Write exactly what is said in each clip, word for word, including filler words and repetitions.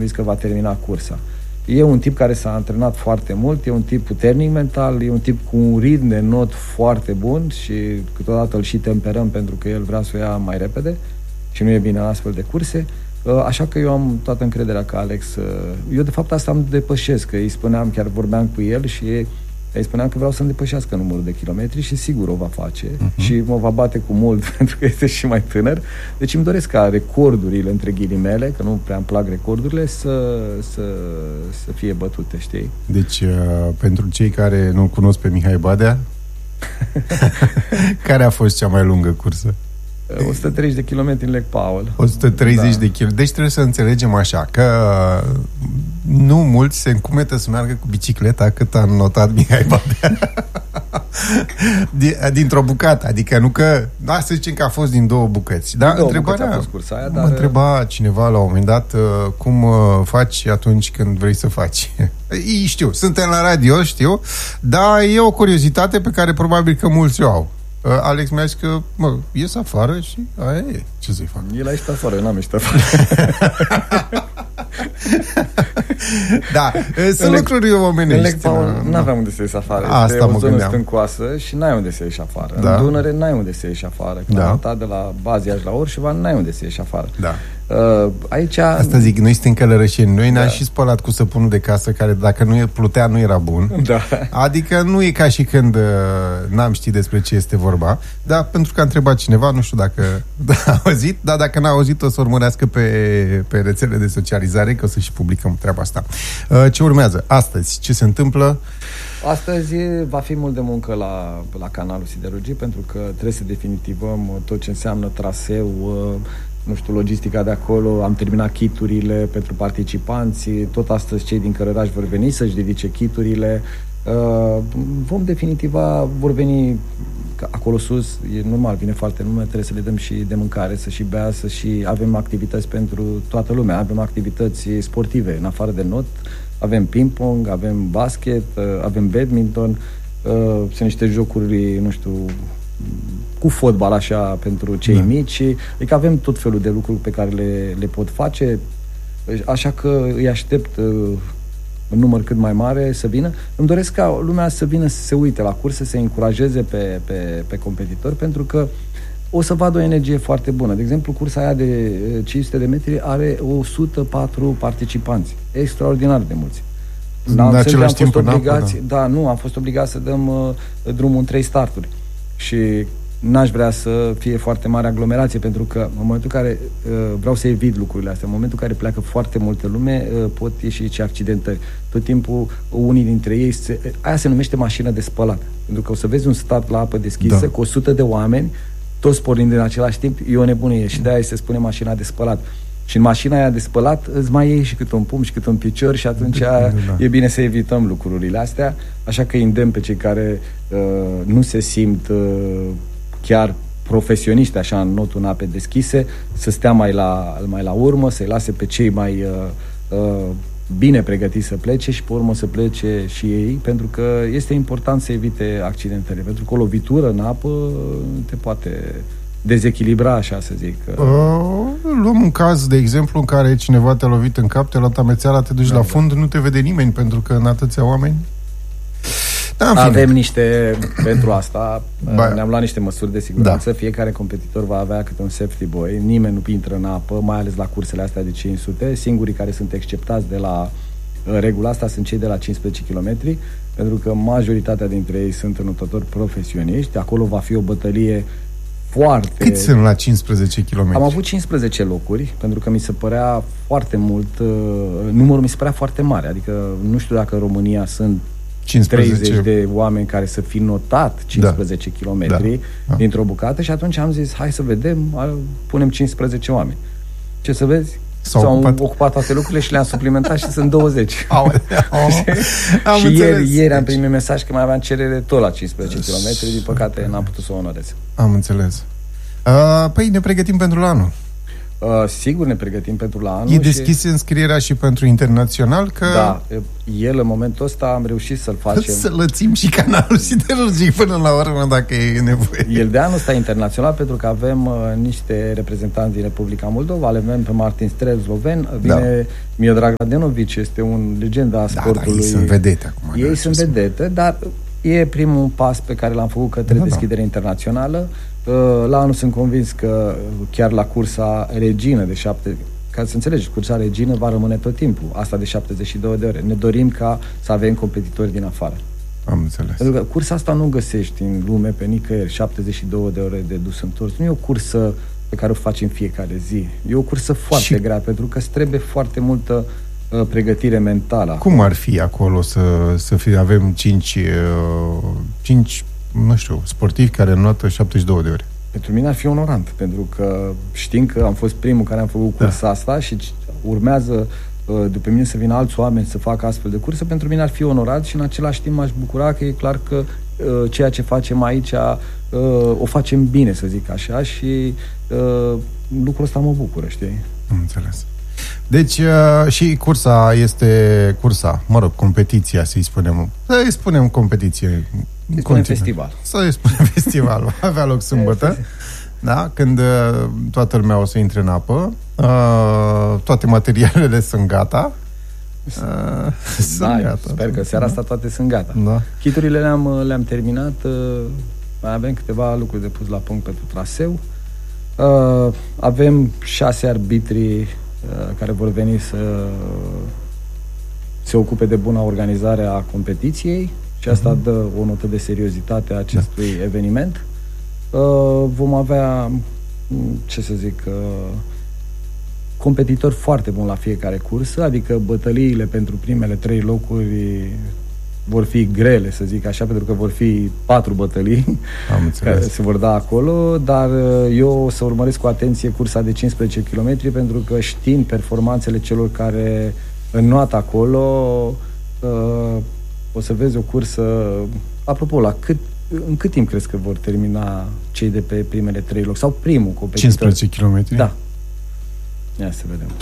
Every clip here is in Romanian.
decis că va termina cursa. E un tip care s-a antrenat foarte mult, e un tip puternic mental, e un tip cu un ritm de not foarte bun și câteodată îl și temperăm pentru că el vrea să o ia mai repede și nu e bine în astfel de curse. Așa că eu am toată încrederea că Alex... Eu de fapt asta îmi depășesc, că îi spuneam, chiar vorbeam cu el și îi spuneam că vreau să-mi depășească numărul de kilometri și sigur o va face uh-huh. și mă va bate cu mult pentru că este și mai tânăr. Deci îmi doresc ca recordurile, între ghilimele, că nu prea îmi plac recordurile, să, să, să fie bătute, știi? Deci, uh, pentru cei care nu-l cunosc pe Mihai Badea, care a fost cea mai lungă cursă? o sută treizeci de kilometri în Lake Powell. o sută treizeci da. de kilometri. Deci trebuie să înțelegem așa, că nu mulți se încumetă să meargă cu bicicleta cât a notat Mihai Badea. Dintr-o bucată. Adică nu că... Da, să zicem că a fost din două bucăți. Da, două întrebarea, bucăți a fost cursa aia, dar... Mă întreba cineva la un moment dat cum faci atunci când vrei să faci. Ei știu, suntem la radio, știu, dar e o curiozitate pe care probabil că mulți o au. Alex mi-a zis că, mă, ies afară și aia e. Ce să-i fac? El a ieșit afară, eu n-am ieșit afară. Da, sunt lucruri omenești. Nu aveam unde să ieși afară. Asta este mă o zonă gândeam. stâncoasă și n-ai unde să ieși afară. Da. În Dunăre n-ai unde să ieși afară. Când da. am mutat de la Baziaș la Orșova, n-ai unde să ieși afară. Da. Uh, aici... Asta zic, noi suntem călărășeni. Noi ne-am da. și spălat cu săpunul de casă, care dacă nu plutea, nu era bun. Da. Adică nu e ca și când uh, n-am ști despre ce este vorba. Dar pentru că a întrebat cineva, nu știu dacă a auzit, dar dacă n-a auzit, o să urmărească pe, pe rețele de socializare, că o să și publicăm treaba asta. Uh, ce urmează? Astăzi, ce se întâmplă? Astăzi va fi mult de muncă la, la canalul Siderurgii, pentru că trebuie să definitivăm tot ce înseamnă traseu, nu știu, logistica de acolo. Am terminat kiturile pentru participanți. Tot astăzi cei din Cărăraș vor veni să-și dedice kiturile. Vom definitiva, vor veni acolo sus, e normal, vine foarte lume, trebuie să le dăm și de mâncare, să și bea, să și avem activități pentru toată lumea. Avem activități sportive, în afară de not. Avem ping-pong, avem basket, avem badminton, sunt niște jocuri, nu știu, cu fotbal așa pentru cei da. mici. Adică avem tot felul de lucruri pe care le, le pot face, așa că îi aștept în număr cât mai mare să vină. Îmi doresc ca lumea să vină să se uite la curse, să încurajeze pe, pe, pe competitori, pentru că o să vadă o energie foarte bună. De exemplu, cursa aia de cinci sute de metri are o sută patru participanți. Extraordinar de mulți. În același timp în apă, da. da, nu, am fost obligați să dăm uh, drumul în trei starturi. Și n-aș vrea să fie foarte mare aglomerație, pentru că în momentul în care uh, vreau să evit lucrurile astea, în momentul în care pleacă foarte multă lume, uh, pot ieși și accidentări. Tot timpul unii dintre ei, se, aia se numește mașină de spălat. Pentru că o să vezi un start la apă deschisă da. cu o sută de oameni, toți pornind în același timp, e o nebunie și de-aia se spune mașina de spălat. Și în mașina aia de spălat îți mai iei și cât un pumn și cât un picior și atunci da. e bine să evităm lucrurile astea. Așa că îndemn pe cei care uh, nu se simt uh, chiar profesioniști așa în notul în ape deschise, să stea mai la, mai la urmă, să-i lase pe cei mai uh, uh, bine pregătiți să plece și pe urmă să plece și ei, pentru că este important să evite accidentele, pentru că o lovitură în apă te poate dezechilibra, așa să zic. Uh, luăm un caz, de exemplu, în care cineva te-a lovit în cap, te-a luat amețeala, te duci da, la fund, da. nu te vede nimeni, pentru că în atâția oameni... Da, avem niște, pentru asta, ba, ne-am luat niște măsuri de siguranță. Da. Fiecare competitor va avea câte un safety boy. Nimeni nu intră în apă, mai ales la cursele astea de cinci sute. Singurii care sunt exceptați de la regula asta sunt cei de la cincisprezece kilometri, pentru că majoritatea dintre ei sunt înotători profesioniști. Acolo va fi o bătălie foarte... Cât sunt la cincisprezece kilometri? Am avut cincisprezece locuri, pentru că mi se părea foarte mult, uh, numărul mi se părea foarte mare, adică nu știu dacă în România sunt cincisprezece treizeci de oameni care să fi notat cincisprezece da. kilometri da. da. dintr-o bucată și atunci am zis, hai să vedem, punem cincisprezece oameni. Ce să vezi? S-au, S-au ocupat. ocupat toate lucrurile și le-am suplimentat și sunt douăzeci. Au, au, am și ieri, ieri am primit mesaj că mai aveam cerere tot la cincisprezece kilometri, din păcate n-am putut să o onorez. Am înțeles. Uh, păi ne pregătim pentru anul. Uh, sigur ne pregătim pentru la anul. E deschis și... înscrierea și pentru internațional? Că... Da, el în momentul ăsta am reușit să-l facem. Să lățim și canalul siderurgic până la urmă dacă e nevoie. El de anul ăsta e internațional pentru că avem uh, niște reprezentanți din Republica Moldova, le avem pe Martin Strel, sloven, vine da. Miodrag Radenovic, este un legenda a sportului. Da, da, ei sunt vedete acum. Ei sunt vedete, dar e primul pas pe care l-am făcut către da, deschidere da. internațională. La anul sunt convins că chiar la cursa regină de șapte, ca să înțelegi, cursa regină va rămâne tot timpul, asta de șaptezeci și două de ore. Ne dorim ca să avem competitori din afară. Am înțeles. Pentru că cursa asta nu găsești în lume pe nicăieri, șaptezeci și două de ore de dus întors. Nu e o cursă pe care o faci în fiecare zi. E o cursă foarte și... grea, pentru că îți trebuie foarte multă uh, pregătire mentală. Cum ar fi acolo să, să fie, avem cinci, uh, cinci nu știu, sportivi care înotă șaptezeci și două de ore? Pentru mine ar fi onorant, pentru că știm că am fost primul care am făcut cursa da. asta și urmează după mine să vină alți oameni să facă astfel de curse. Pentru mine ar fi onorat și în același timp m-aș bucura că e clar că uh, ceea ce facem aici uh, o facem bine, să zic așa, și uh, lucrul ăsta mă bucură, știi? Am înțeles. Deci uh, și cursa este cursa, mă rog, competiția, să-i spunem. Să-i spunem competiție. Să-i spunem festival. Să-i spunem festival. Va avea loc sâmbătă. Da? Când uh, toată lumea o să intre în apă, uh, toate materialele sunt gata. Uh, sunt da, gata. Sper că seara asta toate sunt gata. Da. Chiturile le-am, le-am terminat. Uh, mai avem câteva lucruri de pus la punct pentru traseu. Uh, avem șase arbitri uh, care vor veni să se ocupe de buna organizare a competiției și asta uh-huh. dă o notă de seriozitate a acestui da. eveniment. Uh, vom avea, ce să zic, uh, competitori foarte buni la fiecare cursă, adică bătăliile pentru primele trei locuri vor fi grele, să zic așa, pentru că vor fi patru bătălii care se vor da acolo, dar eu o să urmăresc cu atenție cursa de cincisprezece kilometri, pentru că știind performanțele celor care înnoată acolo, uh, o să vezi o cursă. Apropo, la cât în cât timp crezi că vor termina cei de pe primele trei loc? Sau primul competitor? cincisprezece kilometri? Da. Ia să vedem.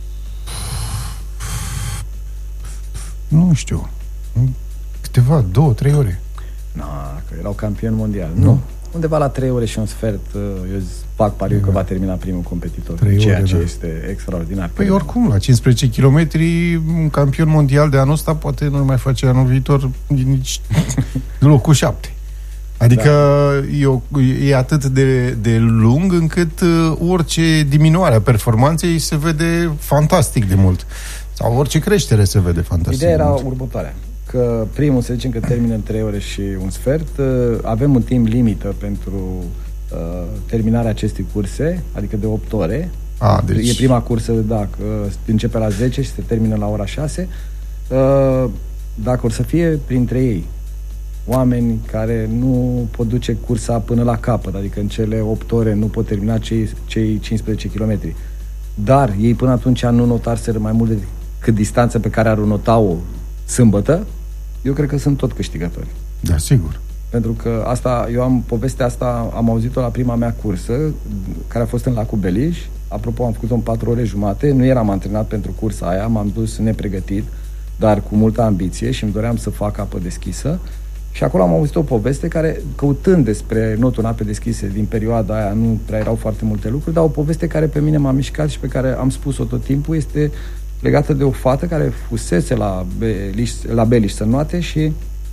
Nu știu. Câteva, două, trei ore. Nu, că erau campioni mondial. Nu. nu. Undeva la trei ore și un sfert, eu fac pariu că va termina primul competitor. Ceea ore, ce da. este extraordinar. Păi oricum, la cincisprezece kilometri, un campion mondial de anul ăsta poate nu mai face anul viitor nici locul șapte. Adică da. e, o, e atât de, de lung încât uh, orice diminuare a performanței se vede fantastic de mult. Sau orice creștere se vede fantastic. Ideea era următoarea. Că primul, să zicem că termină în trei ore și un sfert, uh, avem un timp limită pentru uh, terminarea acestei curse, adică de opt ore. A, deci... E prima cursă, da, începe la zece și se termină la ora șase. Uh, dacă or să fie printre ei oameni care nu pot duce cursa până la capăt, adică în cele opt ore nu pot termina cei, cei cincisprezece kilometri, dar ei până atunci nu notarseră mai mult decât distanța pe care ar nota-o sâmbătă, eu cred că sunt tot câștigători. Da, sigur. Pentru că asta, eu am povestea asta, am auzit-o la prima mea cursă, care a fost în Lacul Beliș. Apropo, am făcut-o în patru ore jumate, nu eram antrenat pentru cursa aia, m-am dus nepregătit, dar cu multă ambiție și îmi doream să fac apă deschisă. Și acolo am auzit o poveste care, căutând despre notul în ape deschise din perioada aia, nu prea erau foarte multe lucruri, dar o poveste care pe mine m-a mișcat și pe care am spus-o tot timpul este legată de o fată care fusese la Beliș, la Beliș să înnoate și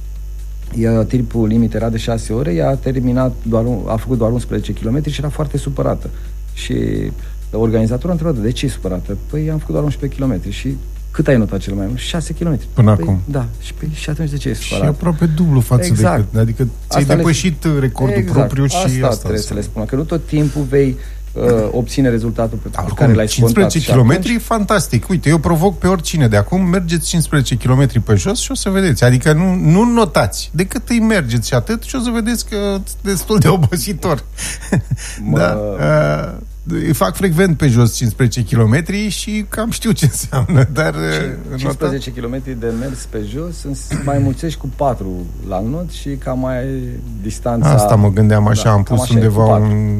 ea, timpul limit era de șase ore, ea a terminat, doar, a făcut doar unsprezece kilometri și era foarte supărată. Și organizatorul a întrebat, de ce e supărată? Păi am făcut doar unsprezece kilometri și cât ai notat cel mai mult? șase kilometri. Până păi, acum. Da. Și, pe, și atunci de ce e supărat? Și aproape dublu față exact. de... Adică ți-ai asta depășit le... recordul exact. propriu și asta... asta trebuie să le spun. Că nu tot timpul vei uh, obține rezultatul pe Oricum, care l-ai spontat. cincisprezece kilometri atunci... fantastic. Uite, eu provoc pe oricine de acum, mergeți cincisprezece kilometri pe jos și o să vedeți. Adică nu, nu notați. Decât îi mergeți și atât și o să vedeți că e destul de obositor. Mă... da. Uh... Fac frecvent pe jos cincisprezece kilometri și cam știu ce înseamnă, dar... cincisprezece kilometri de mers pe jos mai mulțești cu patru la not și cam mai distanța... Asta mă gândeam așa, da, am pus undeva un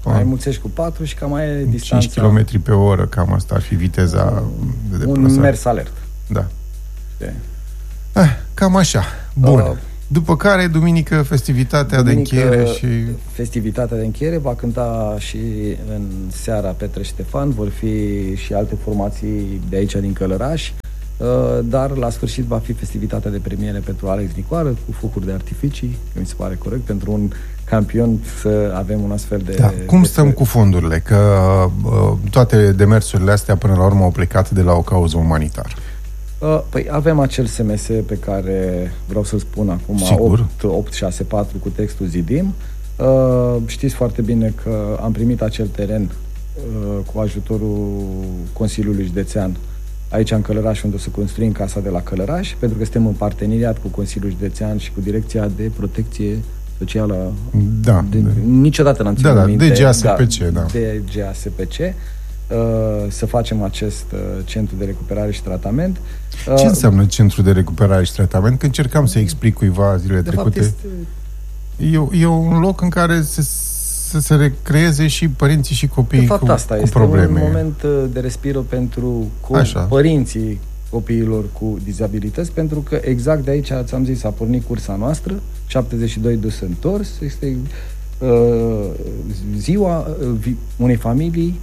Mai mulțești cu patru și cam mai e distanța. cinci kilometri pe oră, cam asta ar fi viteza de deplasare. Un mers alert. Da. De. Ah, cam așa. Bun. Uh, După care, duminică, festivitatea duminică, de încheiere și... Festivitatea de încheiere va cânta și în seara Petre Ștefan, vor fi și alte formații de aici din Călăraș, dar la sfârșit va fi festivitatea de premiere pentru Alex Nicoară, cu focuri de artificii, că mi se pare corect, pentru un campion să avem un astfel de... Da. Cum de stăm cu fondurile? Că uh, toate demersurile astea până la urmă au plecat de la o cauză umanitară. Păi avem acel S M S pe care vreau să-l spun acum, opt șase patru cu textul Zidim. Știți foarte bine că am primit acel teren cu ajutorul Consiliului Județean aici în Călăraș, unde o să construim casa de la Călăraș, pentru că suntem în parteneriat cu Consiliul Județean și cu Direcția de Protecție Socială. Da. De, niciodată n-am ținut da, da, minte. D G A S P C, da. D G A S P C. Să facem acest uh, centru de recuperare și tratament. Uh, Ce înseamnă centru de recuperare și tratament? Că încercam să explic cuiva zilele de trecute. Fapt este... e, e un loc în care se, să se recreeze și părinții și copiii de fapt, cu, asta cu este probleme. un moment de respiro pentru co- părinții copiilor cu dizabilități, pentru că exact de aici, ți-am zis, a pornit cursa noastră, șaptezeci și doi dus întors, este uh, ziua uh, unei familii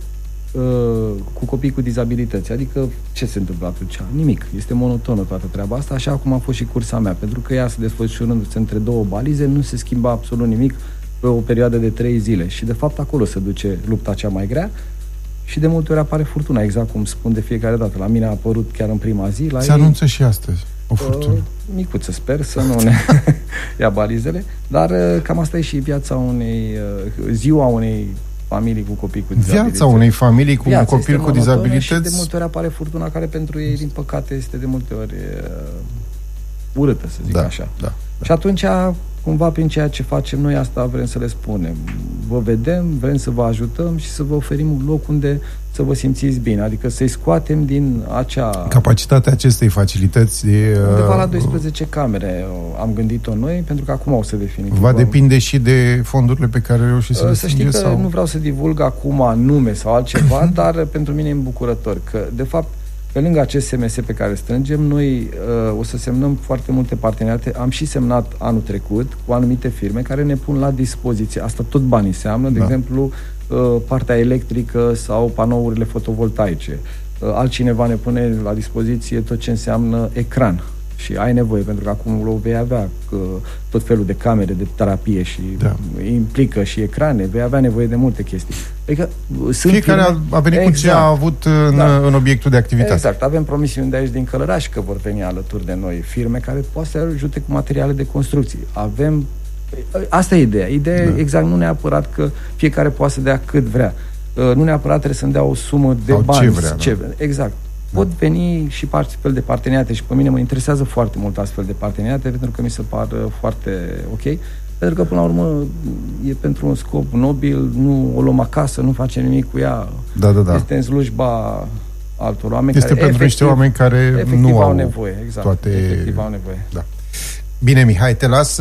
cu copii cu dizabilități. Adică ce se întâmplă atunci? Nimic. Este monotonă toată treaba asta, așa cum a fost și cursa mea, pentru că ea se desfășurându-se între două balize, nu se schimba absolut nimic pe o perioadă de trei zile. Și de fapt acolo se duce lupta cea mai grea și de multe ori apare furtuna, exact cum spun de fiecare dată. La mine a apărut chiar în prima zi. La se ei, anunță și astăzi o furtună. Uh, micuță, sper să nu ne ia balizele, dar uh, cam asta e și viața unei, uh, ziua unei familii cu copii cu dizabilități. Viața unei familii cu Viața un copil cu dizabilități. Și de multe ori apare furtuna care pentru ei, din păcate, este de multe ori uh, urâtă, să zic da, așa. Da, da. Și atunci, cumva, prin ceea ce facem noi, asta vrem să le spunem. Vă vedem, vrem să vă ajutăm și să vă oferim un loc unde să vă simțiți bine. Adică să-i scoatem din acea... Capacitatea acestei facilități de... Undeva la doisprezece camere am gândit-o noi, pentru că acum o să definitivăm. Va depinde și de fondurile pe care reușiți să le Să știi că sau... nu vreau să divulg acum nume sau altceva, dar pentru mine e îmbucurător că, de fapt, pe lângă acest S M S pe care strângem, noi uh, o să semnăm foarte multe parteneriate. Am și semnat anul trecut cu anumite firme care ne pun la dispoziție. Asta tot bani înseamnă, de da. exemplu, uh, partea electrică sau panourile fotovoltaice. Uh, altcineva ne pune la dispoziție tot ce înseamnă ecran. Și ai nevoie, pentru că acum o vei avea că, tot felul de camere de terapie și da. implică și ecrane, vei avea nevoie de multe chestii. Adică, sunt fiecare firme... a venit exact. cu ce a avut în, da. în obiectul de activitate. Exact. Avem promisiuni de aici din Călăraș că vor veni alături de noi firme care poate să ajute cu materiale de construcții. Avem... Asta e ideea. Ideea da. exact nu neapărat că fiecare poate să dea cât vrea. Nu neapărat trebuie să-mi dea o sumă de sau bani. Ce vrea, ce vrea. Exact. Pot veni și astfel de parteneriate și pe mine mă interesează foarte mult astfel de parteneriate pentru că mi se par foarte ok. Pentru că până la urmă e pentru un scop nobil, nu o luăm acasă, nu facem nimic cu ea. Da, da, da. Este în slujba altor oameni este care pentru niște oameni care nu au nevoie, exact. Toate... Efectiv au nevoie. Da. Bine, Mihai, te las.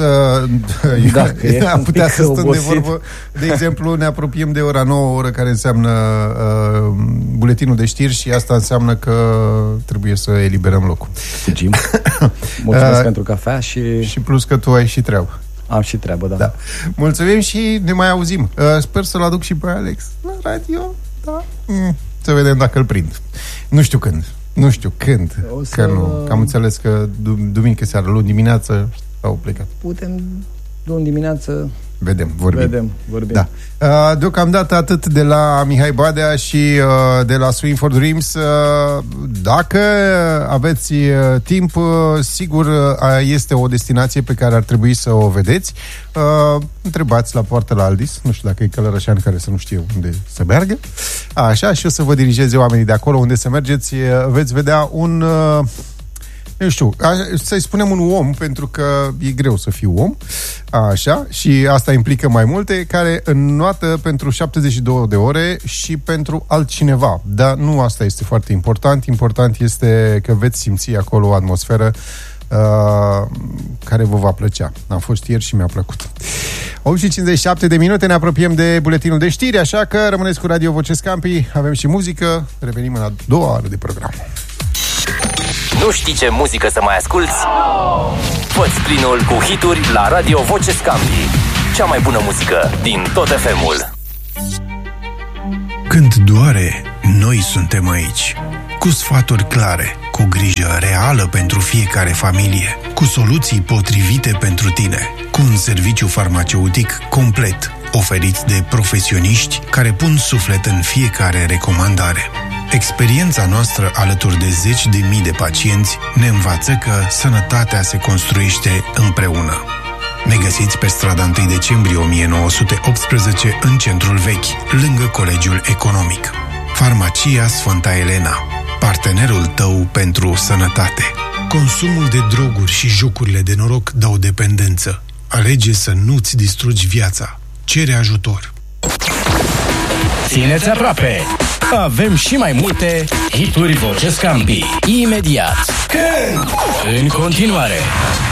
Da, am putea să stăm de vorbă. De exemplu, ne apropiem de ora nouă, oră care înseamnă uh, buletinul de știri și asta înseamnă că trebuie să eliberăm locul. Fugim. Mulțumesc uh, pentru cafea și... Și plus că tu ai și treabă. Am și treabă, da. da. Mulțumim și ne mai auzim. Uh, sper să-l aduc și pe Alex la radio. Da. Mm, să vedem dacă îl prind. Nu știu când. Nu știu când, să... că nu. Că am înțeles că duminică seara, luni dimineață au plecat. Putem luni dimineață... Vedem, vorbim. Vedem, vorbim. Da. Deocamdată atât de la Mihai Badea și de la Swing for Dreams. Dacă aveți timp, sigur este o destinație pe care ar trebui să o vedeți. Întrebați la poartă la Aldis, nu știu dacă e călărășean care să nu știe unde să meargă. Așa, și o să vă dirigeze oamenii de acolo unde să mergeți. Veți vedea un... Nu știu, să-i spunem un om, pentru că e greu să fii om, așa, și asta implică mai multe, care înnoată pentru șaptezeci și două de ore și pentru altcineva. Dar nu asta este foarte important. Important este că veți simți acolo o atmosferă uh, care vă va plăcea. Am fost ieri și mi-a plăcut. opt și cincizeci și șapte de minute, ne apropiem de buletinul de știri, așa că rămâneți cu Radio Voce Scampi, avem și muzică, revenim în a doua oră de program. Nu știi ce muzică să mai asculți? Fă-ți plinul cu hituri la Radio Voce Scampi. Cea mai bună muzică din tot F M-ul. Când doare, noi suntem aici. Cu sfaturi clare, cu grijă reală pentru fiecare familie, cu soluții potrivite pentru tine, cu un serviciu farmaceutic complet, oferit de profesioniști care pun suflet în fiecare recomandare. Experiența noastră alături de zeci de mii de pacienți ne învață că sănătatea se construiește împreună. Ne găsiți pe strada întâi decembrie o mie nouă sute optsprezece în centrul vechi, lângă Colegiul Economic. Farmacia Sfânta Elena, partenerul tău pentru sănătate. Consumul de droguri și jocurile de noroc dau dependență. Alege să nu-ți distrugi viața. Cere ajutor. Țineți aproape! Avem și mai multe hituri Voce Scampi. Imediat. Când? În continuare.